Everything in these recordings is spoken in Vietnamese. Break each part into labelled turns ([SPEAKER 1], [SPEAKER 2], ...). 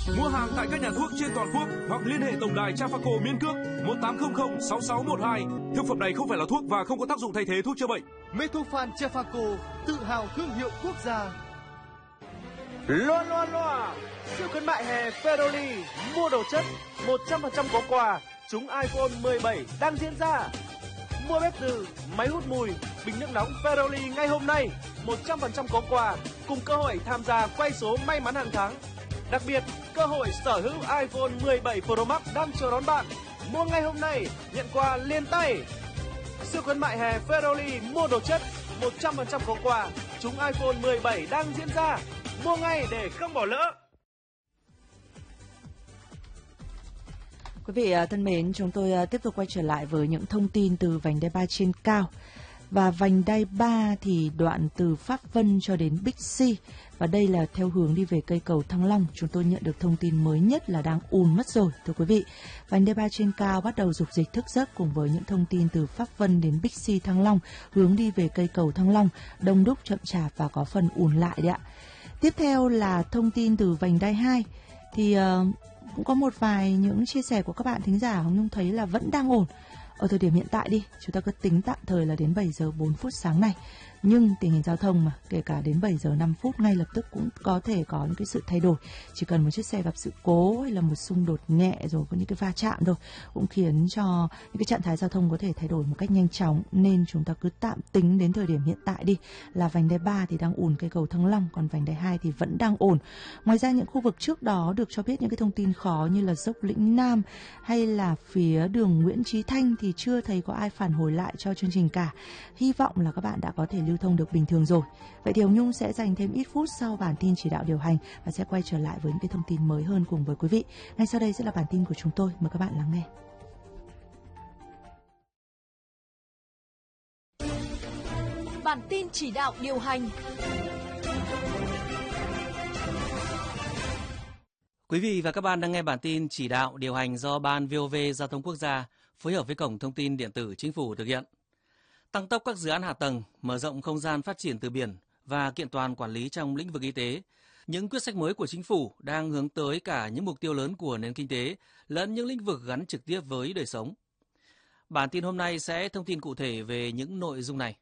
[SPEAKER 1] Mua hàng tại các nhà thuốc trên toàn quốc hoặc liên hệ tổng đài Trafaco miễn cước 1800 6612. Thực phẩm này không phải là thuốc và không có tác dụng thay thế thuốc chữa bệnh.
[SPEAKER 2] Metofan Trafaco, tự hào thương hiệu quốc gia.
[SPEAKER 3] Loa siêu khuyến mại hè Ferroli, mua đồ chất 100% có quà, trúng iPhone 17 đang diễn ra. Mua bếp từ, máy hút mùi, bình nước nóng Ferroli ngay hôm nay, 100% có quà, cùng cơ hội tham gia quay số may mắn hàng tháng. Đặc biệt, cơ hội sở hữu iPhone 17 Pro Max đang chờ đón bạn. Mua ngay hôm nay, nhận quà liền tay. Siêu khuyến mại hè Ferroli, mua đồ chất 100% có quà, trúng iPhone 17 đang diễn ra. Mua ngay để không bỏ lỡ.
[SPEAKER 4] Quý vị thân mến, chúng tôi tiếp tục quay trở lại với những thông tin từ vành đai 3 trên cao. Và vành đai 3 thì đoạn từ Pháp Vân cho đến Bixi. Và đây là theo hướng đi về cây cầu Thăng Long. Chúng tôi nhận được thông tin mới nhất là đang ùn mất rồi, thưa quý vị. Vành đai 3 trên cao bắt đầu dục dịch thức giấc cùng với những thông tin từ Pháp Vân đến Bixi Thăng Long, hướng đi về cây cầu Thăng Long, đông đúc chậm chạp và có phần ùn lại đấy ạ. Tiếp theo là thông tin từ vành đai 2. Thì cũng có một vài những chia sẻ của các bạn thính giả, Hồng Nhung thấy là vẫn đang ổn. Ở thời điểm hiện tại đi, chúng ta cứ tính tạm thời là đến 7 giờ 4 phút sáng nay. Nhưng tình hình giao thông mà, kể cả đến 7 giờ 5 phút ngay lập tức cũng có thể có những cái sự thay đổi. Chỉ cần một chiếc xe gặp sự cố hay là một xung đột nhẹ rồi có những cái va chạm thôi cũng khiến cho những cái trạng thái giao thông có thể thay đổi một cách nhanh chóng. Nên chúng ta cứ tạm tính đến thời điểm hiện tại đi là vành đai 3 thì đang ùn cây cầu Thăng Long, còn vành đai 2 thì vẫn đang ổn. Ngoài ra những khu vực trước đó được cho biết những cái thông tin khó như là dốc Lĩnh Nam hay là phía đường Nguyễn Chí Thanh thì chưa thấy có ai phản hồi lại cho chương trình cả. Hy vọng là các bạn đã có thể lưu thông được bình thường rồi. Vậy thì Hồng Nhung sẽ dành thêm ít phút sau bản tin chỉ đạo điều hành và sẽ quay trở lại với những cái thông tin mới hơn cùng với quý vị. Ngay sau đây sẽ là bản tin của chúng tôi, mời các bạn lắng nghe.
[SPEAKER 5] Bản tin chỉ đạo điều hành.
[SPEAKER 6] Quý vị và các bạn đang nghe bản tin chỉ đạo điều hành do Ban VOV Giao thông Quốc gia phối hợp với Cổng Thông tin Điện tử Chính phủ thực hiện. Tăng tốc các dự án hạ tầng, mở rộng không gian phát triển từ biển và kiện toàn quản lý trong lĩnh vực y tế. Những quyết sách mới của Chính phủ đang hướng tới cả những mục tiêu lớn của nền kinh tế lẫn những lĩnh vực gắn trực tiếp với đời sống. Bản tin hôm nay sẽ thông tin cụ thể về những nội dung này.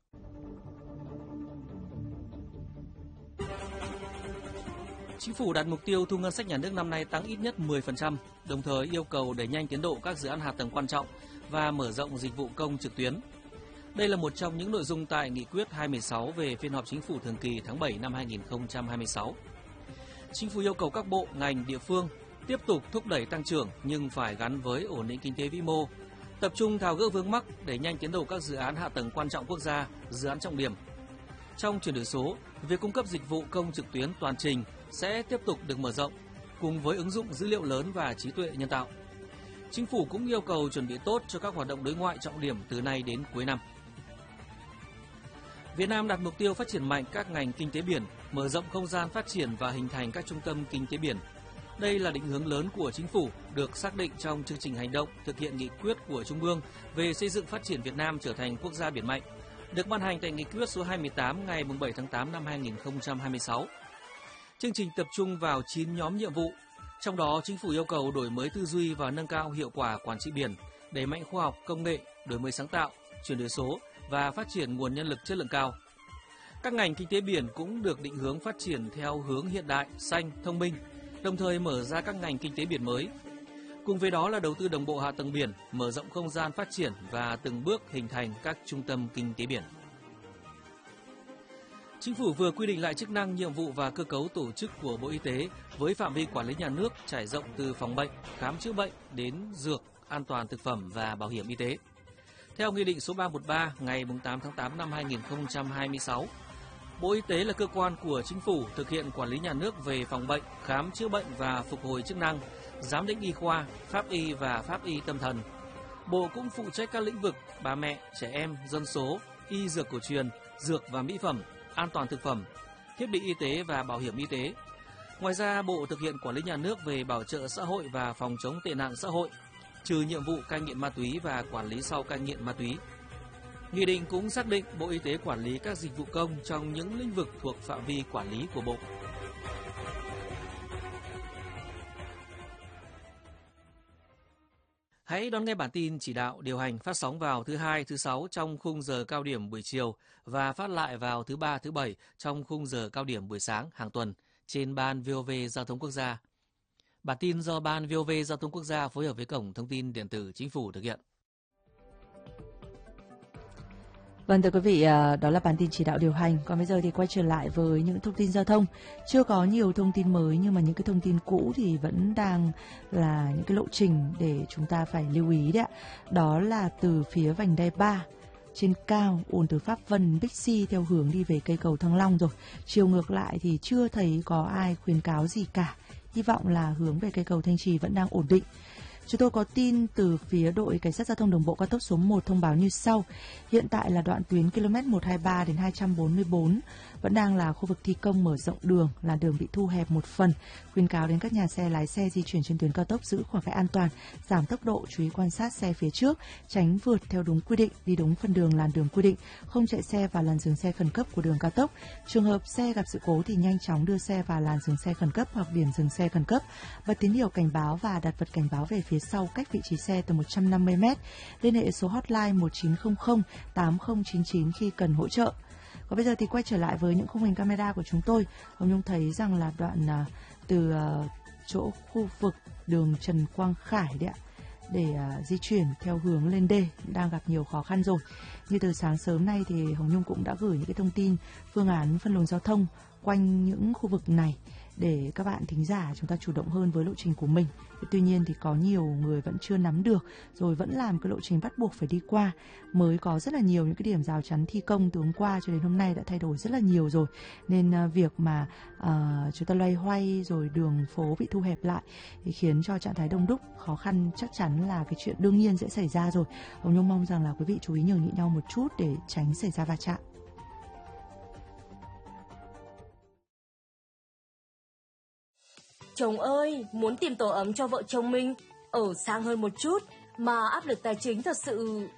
[SPEAKER 6] Chính phủ đặt mục tiêu thu ngân sách nhà nước năm nay tăng ít nhất 10%, đồng thời yêu cầu đẩy nhanh tiến độ các dự án hạ tầng quan trọng và mở rộng dịch vụ công trực tuyến. Đây là một trong những nội dung tại Nghị quyết 216 về phiên họp Chính phủ thường kỳ tháng 7 năm 2026. Chính phủ yêu cầu các bộ, ngành, địa phương tiếp tục thúc đẩy tăng trưởng nhưng phải gắn với ổn định kinh tế vĩ mô, tập trung tháo gỡ vướng mắc để nhanh tiến độ các dự án hạ tầng quan trọng quốc gia, dự án trọng điểm. Trong chuyển đổi số, việc cung cấp dịch vụ công trực tuyến toàn trình sẽ tiếp tục được mở rộng cùng với ứng dụng dữ liệu lớn và trí tuệ nhân tạo. Chính phủ cũng yêu cầu chuẩn bị tốt cho các hoạt động đối ngoại trọng điểm từ nay đến cuối năm. Việt Nam đặt mục tiêu phát triển mạnh các ngành kinh tế biển, mở rộng không gian phát triển và hình thành các trung tâm kinh tế biển. Đây là định hướng lớn của Chính phủ được xác định trong chương trình hành động thực hiện nghị quyết của Trung ương về xây dựng phát triển Việt Nam trở thành quốc gia biển mạnh, được ban hành tại nghị quyết số 28 ngày 7 tháng 8 năm 2026. Chương trình tập trung vào 9 nhóm nhiệm vụ, trong đó Chính phủ yêu cầu đổi mới tư duy và nâng cao hiệu quả quản trị biển, đẩy mạnh khoa học công nghệ, đổi mới sáng tạo, chuyển đổi số và phát triển nguồn nhân lực chất lượng cao. Các ngành kinh tế biển cũng được định hướng phát triển theo hướng hiện đại, xanh, thông minh, đồng thời mở ra các ngành kinh tế biển mới. Cùng với đó là đầu tư đồng bộ hạ tầng biển, mở rộng không gian phát triển và từng bước hình thành các trung tâm kinh tế biển. Chính phủ vừa quy định lại chức năng, nhiệm vụ và cơ cấu tổ chức của Bộ Y tế với phạm vi quản lý nhà nước trải rộng từ phòng bệnh, khám chữa bệnh đến dược, an toàn thực phẩm và bảo hiểm y tế. Theo Nghị định số 313 ngày 8 tháng 8 năm 2026, Bộ Y tế là cơ quan của Chính phủ thực hiện quản lý nhà nước về phòng bệnh, khám chữa bệnh và phục hồi chức năng, giám định y khoa, pháp y và pháp y tâm thần. Bộ cũng phụ trách các lĩnh vực bà mẹ, trẻ em, dân số, y dược cổ truyền, dược và mỹ phẩm, an toàn thực phẩm, thiết bị y tế và bảo hiểm y tế. Ngoài ra, Bộ thực hiện quản lý nhà nước về bảo trợ xã hội và phòng chống tệ nạn xã hội, trừ nhiệm vụ cai nghiện ma túy và quản lý sau cai nghiện ma túy. Nghị định cũng xác định Bộ Y tế quản lý các dịch vụ công trong những lĩnh vực thuộc phạm vi quản lý của Bộ. Hãy đón nghe bản tin chỉ đạo điều hành phát sóng vào thứ Hai, thứ Sáu trong khung giờ cao điểm buổi chiều và phát lại vào thứ Ba, thứ Bảy trong khung giờ cao điểm buổi sáng hàng tuần trên Ban VOV Giao thông Quốc gia. Bản tin do Ban VOV Giao thông Quốc gia phối hợp với Cổng Thông tin Điện tử Chính phủ thực hiện.
[SPEAKER 4] Vâng, thưa quý vị, đó là bản tin chỉ đạo điều hành. Còn bây giờ thì quay trở lại với những thông tin giao thông. Chưa có nhiều thông tin mới nhưng mà những cái thông tin cũ thì vẫn đang là những cái lộ trình để chúng ta phải lưu ý đấy ạ. Đó là từ phía vành đai 3 trên cao, ùn từ Pháp Vân, Bixi theo hướng đi về cây cầu Thăng Long rồi. Chiều ngược lại thì chưa thấy có ai khuyến cáo gì cả. Hy vọng là hướng về cây cầu Thanh Trì vẫn đang ổn định. Chúng tôi có tin từ phía đội Cảnh sát Giao thông Đường bộ cao tốc số 1 thông báo như sau. Hiện tại là đoạn tuyến km 123 đến 244 vẫn đang là khu vực thi công mở rộng đường, làn đường bị thu hẹp một phần. Khuyến cáo đến các nhà xe lái xe di chuyển trên tuyến cao tốc giữ khoảng cách an toàn, giảm tốc độ, chú ý quan sát xe phía trước, tránh vượt theo đúng quy định, đi đúng phân đường làn đường quy định, không chạy xe vào làn dừng xe khẩn cấp của đường cao tốc. Trường hợp xe gặp sự cố thì nhanh chóng đưa xe vào làn dừng xe khẩn cấp hoặc điểm dừng xe khẩn cấp, bật tín hiệu cảnh báo và đặt vật cảnh báo về phía sau cách vị trí xe từ 150 m. Liên hệ số hotline 1900 8099 khi cần hỗ trợ. Còn bây giờ thì quay trở lại với những khung hình camera của chúng tôi. Hồng Nhung thấy rằng là đoạn từ chỗ khu vực đường Trần Quang Khải đấy ạ, để di chuyển theo hướng lên đê đang gặp nhiều khó khăn rồi. Như từ sáng sớm nay thì Hồng Nhung cũng đã gửi những cái thông tin phương án phân luồng giao thông quanh những khu vực này để các bạn thính giả chúng ta chủ động hơn với lộ trình của mình. Tuy nhiên thì có nhiều người vẫn chưa nắm được, rồi vẫn làm cái lộ trình bắt buộc phải đi qua. Mới có rất là nhiều những cái điểm rào chắn thi công từ hôm qua cho đến hôm nay đã thay đổi rất là nhiều rồi. Nên việc mà chúng ta loay hoay rồi đường phố bị thu hẹp lại thì khiến cho trạng thái đông đúc, khó khăn chắc chắn là cái chuyện đương nhiên sẽ xảy ra rồi. Hồng Nhung mong rằng là quý vị chú ý nhường nhịn nhau một chút để tránh xảy ra va chạm.
[SPEAKER 5] Chồng ơi, muốn tìm tổ ấm cho vợ chồng mình ở sang hơn một chút mà áp lực tài chính thật sự.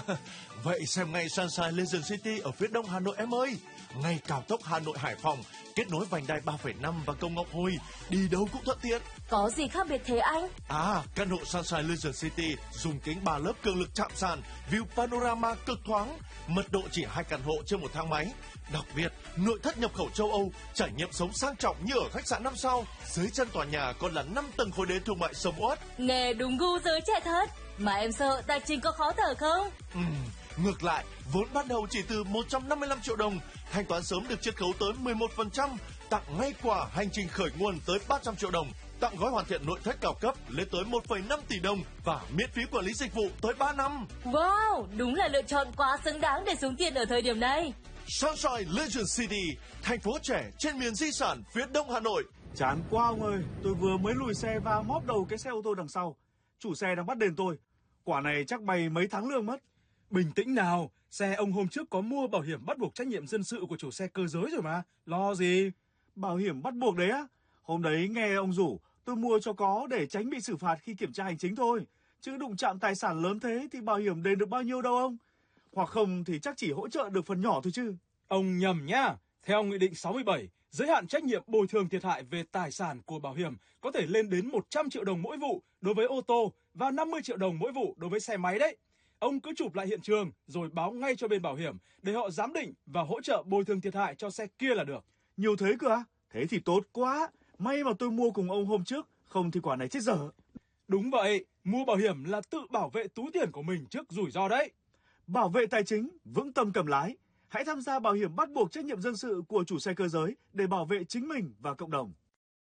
[SPEAKER 7] Vậy xem ngay Sunshine Legend City ở phía đông Hà Nội em ơi. Ngay cao tốc Hà Nội Hải Phòng, kết nối vành đai 3,5 và cầu Ngọc Hồi, đi đâu cũng thuận tiện.
[SPEAKER 5] Có gì khác biệt thế anh?
[SPEAKER 7] Căn hộ Sunshine Legend City dùng kính 3 lớp cường lực chạm sàn, view panorama cực thoáng, mật độ chỉ 2 căn hộ trên một thang máy. Đặc biệt, nội thất nhập khẩu châu Âu, trải nghiệm sống sang trọng như ở khách sạn 5 sao. Dưới chân tòa nhà còn là 5 tầng khối đế thương mại sầm uất.
[SPEAKER 5] Nghe đúng gu giới trẻ thật. Mà em sợ tài chính có khó thở không?
[SPEAKER 7] Ngược lại, vốn ban đầu chỉ từ 155 triệu đồng, thanh toán sớm được chiết khấu tới 11%, tặng ngay quà hành trình khởi nguồn tới 300 triệu đồng, tặng gói hoàn thiện nội thất cao cấp lên tới 1,5 tỷ đồng và miễn phí quản lý dịch vụ tới 3 năm.
[SPEAKER 5] Wow, đúng là lựa chọn quá xứng đáng để xuống tiền ở thời điểm này.
[SPEAKER 7] Sunshine Legend City, thành phố trẻ trên miền di sản phía đông Hà Nội.
[SPEAKER 8] Chán quá ông ơi, tôi vừa mới lùi xe và móp đầu cái xe ô tô đằng sau. Chủ xe đang bắt đền tôi. Quả này chắc bay mấy tháng lương mất. Bình tĩnh nào, xe ông hôm trước có mua bảo hiểm bắt buộc trách nhiệm dân sự của chủ xe cơ giới rồi mà. Lo gì? Bảo hiểm bắt buộc đấy á? Hôm đấy nghe ông rủ, tôi mua cho có để tránh bị xử phạt khi kiểm tra hành chính thôi. Chứ đụng chạm tài sản lớn thế thì bảo hiểm đền được bao nhiêu đâu ông? Hoặc không thì chắc chỉ hỗ trợ được phần nhỏ thôi chứ. Ông nhầm nhá. Theo Nghị định 67, giới hạn trách nhiệm bồi thường thiệt hại về tài sản của bảo hiểm có thể lên đến 100 triệu đồng mỗi vụ đối với ô tô và 50 triệu đồng mỗi vụ đối với xe máy đấy. Ông cứ chụp lại hiện trường rồi báo ngay cho bên bảo hiểm để họ giám định và hỗ trợ bồi thường thiệt hại cho xe kia là được. Nhiều thế cơ à? Thế thì tốt quá. May mà tôi mua cùng ông hôm trước, không thì quả này chết dở. Đúng vậy, mua bảo hiểm là tự bảo vệ túi tiền của mình trước rủi ro đấy. Bảo vệ tài chính, vững tâm cầm lái. Hãy tham gia bảo hiểm bắt buộc trách nhiệm dân sự của chủ xe cơ giới để bảo vệ chính mình và cộng đồng.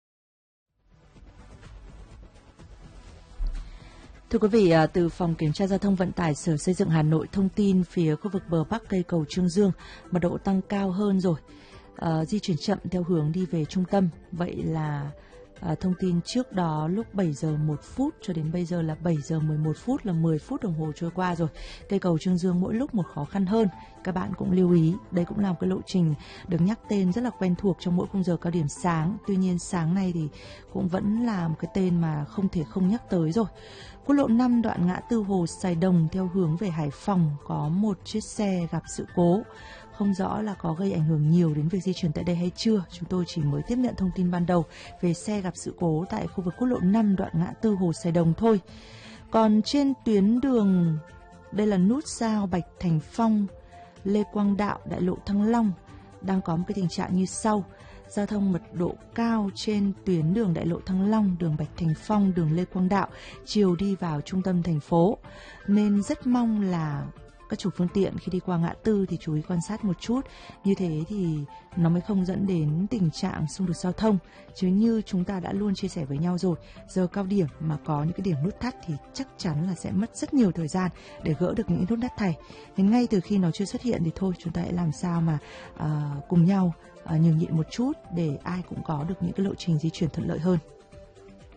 [SPEAKER 4] Thưa quý vị, từ Phòng Kiểm tra Giao thông Vận tải Sở Xây dựng Hà Nội thông tin phía khu vực bờ Bắc cây cầu Trương Dương, mật độ tăng cao hơn rồi, di chuyển chậm theo hướng đi về trung tâm. Vậy là thông tin trước đó lúc 7 giờ 1 phút cho đến bây giờ là 7 giờ 11 phút, là 10 phút đồng hồ trôi qua rồi. Cây cầu Trương Dương mỗi lúc một khó khăn hơn. Các bạn cũng lưu ý, đây cũng là một cái lộ trình được nhắc tên rất là quen thuộc trong mỗi khung giờ cao điểm sáng. Tuy nhiên sáng nay thì cũng vẫn là một cái tên mà không thể không nhắc tới rồi. Quốc lộ 5 đoạn ngã tư Hồ Sài Đồng theo hướng về Hải Phòng có một chiếc xe gặp sự cố. Không rõ là có gây ảnh hưởng nhiều đến việc di chuyển tại đây hay chưa. Chúng tôi chỉ mới tiếp nhận thông tin ban đầu về xe gặp sự cố tại khu vực quốc lộ 5 đoạn ngã tư Hồ Sài Đồng thôi. Còn trên tuyến đường, đây là nút giao Bạch Thành Phong, Lê Quang Đạo, đại lộ Thăng Long đang có một cái tình trạng như sau. Giao thông mật độ cao trên tuyến đường đại lộ Thăng Long, đường Bạch Thành Phong, đường Lê Quang Đạo chiều đi vào trung tâm thành phố. Nên rất mong là các chủ phương tiện khi đi qua ngã tư thì chú ý quan sát một chút. Như thế thì nó mới không dẫn đến tình trạng xung đột giao thông. Chứ như chúng ta đã luôn chia sẻ với nhau rồi, giờ cao điểm mà có những cái điểm nút thắt thì chắc chắn là sẽ mất rất nhiều thời gian để gỡ được những nút thắt này. Nên ngay từ khi nó chưa xuất hiện thì thôi, chúng ta hãy làm sao mà cùng nhau nhường nhịn một chút để ai cũng có được những cái lộ trình di chuyển thuận lợi hơn.